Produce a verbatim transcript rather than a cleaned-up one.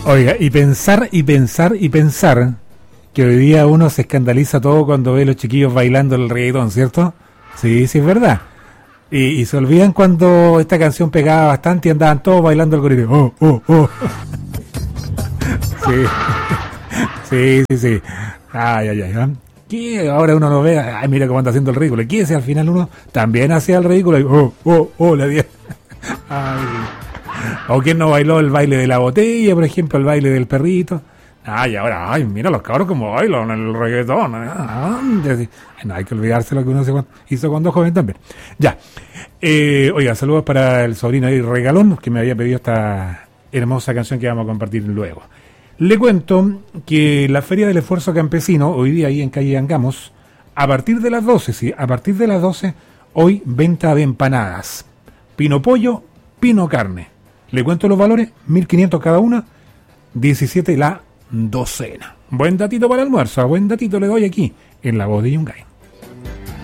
Oiga, y pensar, y pensar, y pensar que hoy día uno se escandaliza todo cuando ve a los chiquillos bailando el reggaetón, ¿cierto? Sí, sí, es verdad. Y, y se olvidan cuando esta canción pegaba bastante y andaban todos bailando el corrido. Oh, oh, oh. Sí, sí, sí, sí. Ay, ay, ay. ¿eh? ¿Qué? Ahora uno lo ve, ay, mira cómo anda haciendo el ridículo. ¿Y qué? Si al final uno también hacía el ridículo. Y, oh, oh, oh, la diez. Ay. O quién no bailó el baile de la botella, por ejemplo, el baile del perrito. Ay, ahora, ay, mira los cabros como bailan el reggaetón. Ah, no hay que olvidarse lo que uno hizo cuando joven también. Ya. Eh, oiga, saludos para el sobrino ahí Regalón, que me había pedido esta hermosa canción que vamos a compartir luego. Le cuento que la Feria del Esfuerzo Campesino, hoy día ahí en calle Angamos, a partir de las doce, sí, a partir de las doce, hoy venta de empanadas. Pino pollo, pino carne. Le cuento los valores, mil quinientos cada una, diecisiete la docena. Buen datito para el almuerzo, buen datito le doy aquí, en La Voz de Yungay.